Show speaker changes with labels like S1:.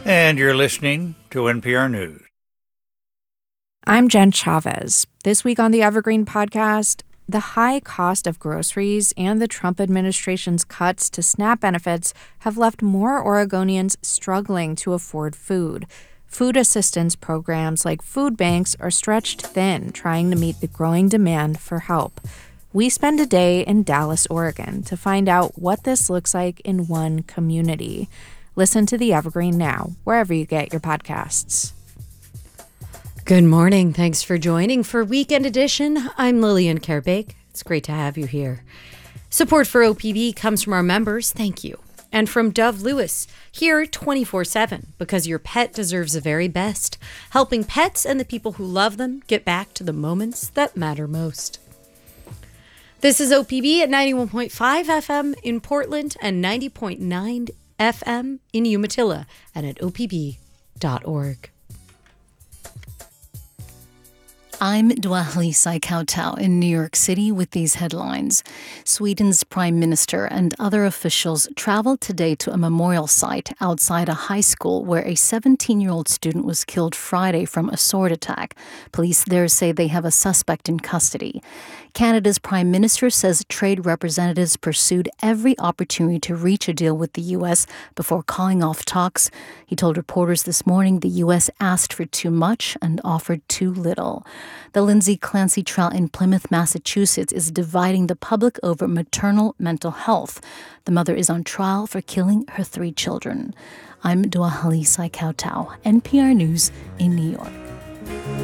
S1: And you're listening to NPR News.
S2: I'm Jen Chavez. This week on the Evergreen Podcast, the high cost of groceries and the Trump administration's cuts to SNAP benefits have left more Oregonians struggling to afford food. Food assistance programs like food banks are stretched thin, trying to meet the growing demand for help. We spend a day in Dallas, Oregon, to find out what this looks like in one community. Listen to the Evergreen now, wherever you get your podcasts.
S3: Good morning. Thanks for joining for Weekend Edition. I'm Lillian Kerbake. It's great to have you here. Support for OPB comes from our members. Thank you. And from Dove Lewis, here 24/7, because your pet deserves the very best, helping pets and the people who love them get back to the moments that matter most. This is OPB at 91.5 FM in Portland and 90.9 FM in Umatilla and at opb.org.
S4: I'm Dwali Kautau in New York City with these headlines. Sweden's prime minister and other officials traveled today to a memorial site outside a high school where a 17-year-old student was killed Friday from a sword attack. Police there say they have a suspect in custody. Canada's prime minister says trade representatives pursued every opportunity to reach a deal with the U.S. before calling off talks. He told reporters this morning the U.S. asked for too much and offered too little. The Lindsay Clancy trial in Plymouth, Massachusetts is dividing the public over maternal mental health. The mother is on trial for killing her 3 children. I'm Dwali Kautau, NPR News in New York.